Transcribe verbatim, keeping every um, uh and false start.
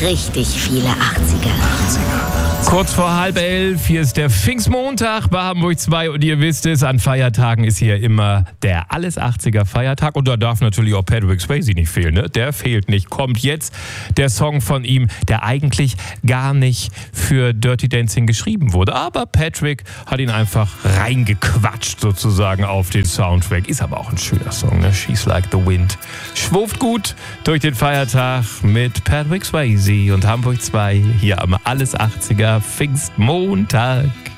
richtig viele achtziger. Kurz vor halb elf, hier ist der Pfingstmontag bei Hamburg zwei und ihr wisst es, an Feiertagen ist hier immer der Alles achtziger Feiertag und da darf natürlich auch Patrick Swayze nicht fehlen, ne? Der fehlt nicht. Kommt jetzt der Song von ihm, der eigentlich gar nicht für Dirty Dancing geschrieben wurde, aber Patrick hat ihn einfach reingequatscht sozusagen auf den Soundtrack. Ist aber auch ein schöner Song, ne? She's Like the Wind. Schwuft gut durch den Feiertag mit Patrick Swayze und Hamburg zwei hier am Alles achtziger Pfingstmontag.